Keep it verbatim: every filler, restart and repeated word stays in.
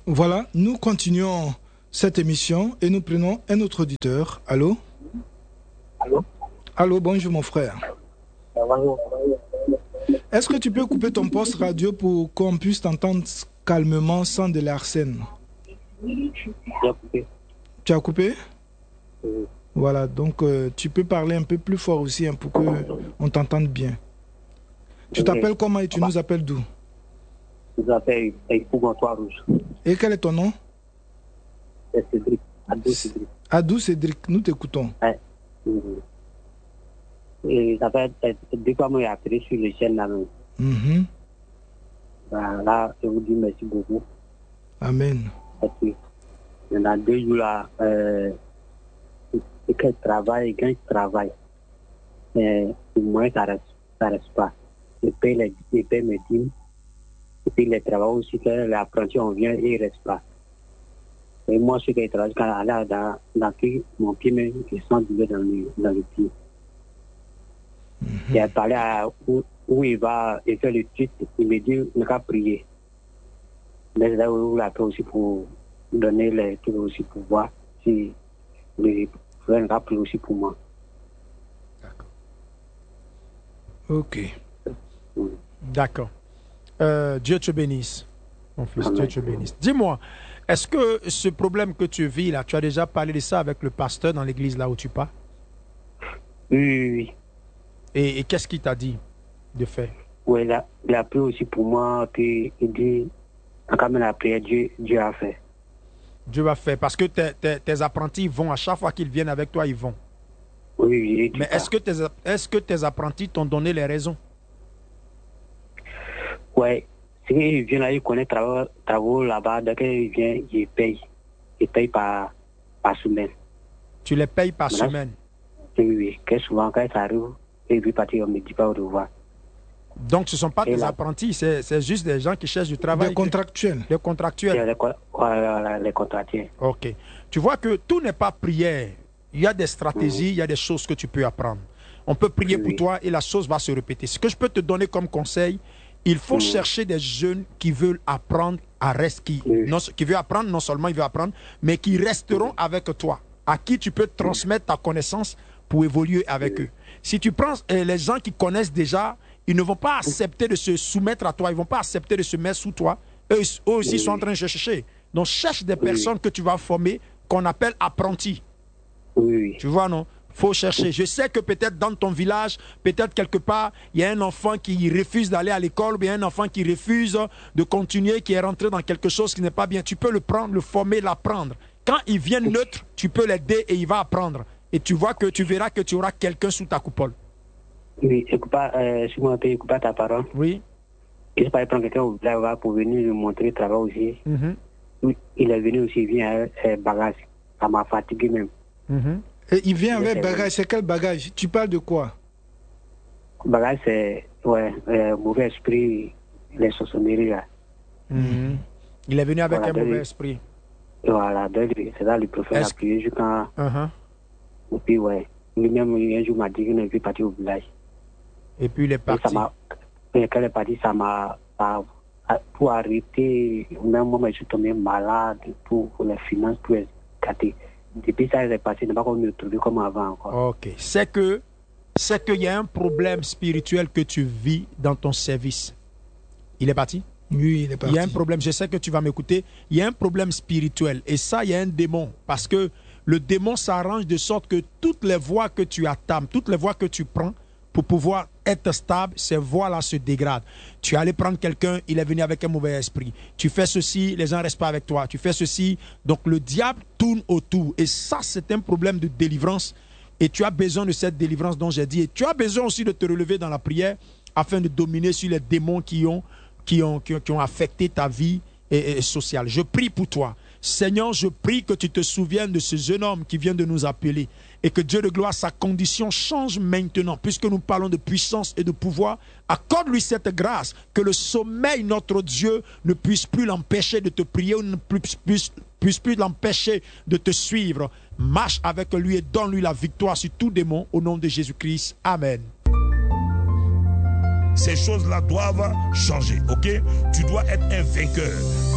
Voilà, nous continuons cette émission et nous prenons un autre auditeur. Allô? Allô? Allô, bonjour mon frère. Bonjour. Est-ce que tu peux couper ton poste radio pour qu'on puisse t'entendre calmement sans de l'arsène? J'ai coupé. Tu as coupé? Oui. Voilà, donc euh, tu peux parler un peu plus fort aussi hein, pour qu'on t'entende bien. Tu Ok. t'appelles comment et tu nous appelles d'où? Je vous appelle Épouvantoir Rouge. Et quel est ton nom? C'est Cédric. Adou Cédric. Adou Cédric, nous t'écoutons. Ouais. Et ça fait euh, deux fois que j'ai appelé sur le chaîne là. Mhm. Ben, là, je vous dis merci beaucoup. Amen. Parce que dans deux jours là, euh, et que je travaille, et quand je travaille, euh, au moins ça reste, ça reste pas. Je paye les, je paye mes dîmes. Et puis les travaux aussi, que les apprentis, on vient et ils ne restent pas. Et moi, ce qui travaille, quand là, dans, dans qui, mon pied, me- je sens douleur dans le, dans le pied. Mhm. J'ai parlé à où, où il va, il fait le titre, il me dit, il n'a prier. Mais là où il a fait aussi pour donner les trucs aussi pour voir si le frère n'a prié aussi pour moi. Ok. Mm. D'accord. Euh, Dieu te bénisse, mon fils, Amen. Dieu te bénisse. Dis-moi, est-ce que ce problème que tu vis là, tu as déjà parlé de ça avec le pasteur dans l'église là où tu pars? Oui, oui, oui. Et, et qu'est-ce qu'il t'a dit de faire? Oui, il a, il a prié aussi pour moi, puis il dit, quand même la prière, Dieu, Dieu a fait. Dieu va faire, parce que tes, tes- tes apprentis vont, à chaque fois qu'ils viennent avec toi, ils vont. Oui, oui, il dit Mais ça. est-ce que tes, est-ce que tes apprentis t'ont donné les raisons? Ouais, c'est qu'il vient là, il connaît travaux, travaux là-bas, dès qu'il vient, il paye. Il paye par, par semaine. Tu les payes par Voilà. semaine. Oui, oui, oui. Que souvent, quand ça arrive, il veut partir, on ne me dit pas au revoir. Donc ce ne sont pas Et tes là- apprentis, c'est c'est juste des gens qui cherchent du travail. Des contractuels. Des Il contractuels. y a les, co- voilà, les contratiers. Ok. Tu vois que tout n'est pas prière. Il y a des stratégies, il y a des choses que tu peux apprendre. On peut prier Oui. pour toi et la chose va se répéter. Ce que je peux te donner comme conseil, il faut Mhm. chercher des jeunes qui veulent apprendre à rester, qui, Oui. non, qui veulent apprendre, non seulement ils veulent apprendre, mais qui resteront avec toi, à qui tu peux transmettre ta connaissance pour évoluer avec eux. Si tu prends euh, les gens qui connaissent déjà, ils ne vont pas accepter de se soumettre à toi, ils ne vont pas accepter de se mettre sous toi. Eux, eux aussi Oui. sont en train de chercher. Donc cherche des personnes que tu vas former, qu'on appelle apprentis. Oui, oui. Tu vois, non? Faut chercher. Je sais que peut-être dans ton village, peut-être quelque part, il y a un enfant qui refuse d'aller à l'école, ou bien un enfant qui refuse de continuer, qui est rentré dans quelque chose qui n'est pas bien. Tu peux le prendre, le former, l'apprendre. Quand il vient neutre, tu peux l'aider et il va apprendre. Et tu vois que tu verras que tu auras quelqu'un sous ta coupole. Oui, écoute pas, euh, si moi, écoute pas ta parole. Oui. Il ne pas prendre quelqu'un au village là, pour venir lui montrer le travail aussi. Mhm. Oui, il est venu aussi, il vient avec ses bagages. Ça m'a fatigué même. Mhm. Et il vient Je avec sais, bagage. C'est quel bagage? Tu parles de quoi? Bagage, c'est, ouais, euh, mauvais esprit, les sorcelleries là. Mhm. Il est venu avec Voilà, un mauvais donc- esprit. Et voilà, donc, c'est là le prophète Est-ce a prié jusqu'à. Mhm. Et puis, ouais, lui-même, un jour m'a dit qu'il ne veut partir au village. Et puis il est Et ça parti. m'a. Et quand il est parti, ça m'a. ça- Pour arrêter, même moi, je suis tombé malade, pour, pour les finances, pour les gâter. Depuis ça, il est passé, il n'a pas comme me trouver comme avant encore. Ok. C'est que c'est qu'il y a un problème spirituel que tu vis dans ton service. Il est parti? Oui, il est parti. Il y a un problème, je sais que tu vas m'écouter, il y a un problème spirituel et ça, il y a un démon parce que le démon s'arrange de sorte que toutes les voies que tu attames, toutes les voies que tu prends pour pouvoir être stable, ces voies-là se dégradent. Tu es allé prendre quelqu'un, il est venu avec un mauvais esprit. Tu fais ceci, les gens ne restent pas avec toi. Tu fais ceci, donc le diable tourne autour et ça, c'est un problème de délivrance et tu as besoin de cette délivrance dont j'ai dit et tu as besoin aussi de te relever dans la prière afin de dominer sur les démons qui ont Qui ont, qui, ont, qui ont affecté ta vie et, et sociale. Je prie pour toi. Seigneur, je prie que tu te souviennes de ce jeune homme qui vient de nous appeler et que Dieu de gloire, sa condition change maintenant. Puisque nous parlons de puissance et de pouvoir, accorde-lui cette grâce, que le sommeil, notre Dieu, ne puisse plus l'empêcher de te prier ou ne puisse, puisse, puisse plus l'empêcher de te suivre. Marche avec lui et donne-lui la victoire sur tout démon au nom de Jésus-Christ. Amen. Ces choses-là doivent changer, ok? Tu dois être un vainqueur.